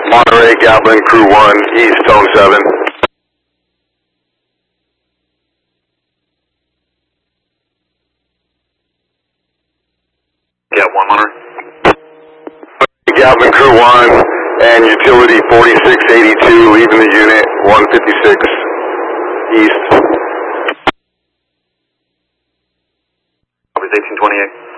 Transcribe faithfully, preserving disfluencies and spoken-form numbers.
Monterey, Gatlin, Crew one, East, Tone seven. Yeah, one Monterey. Gatlin, Crew one, and utility forty-six eighty-two, leaving the unit, one fifty-six East. Copy, eighteen twenty-eight.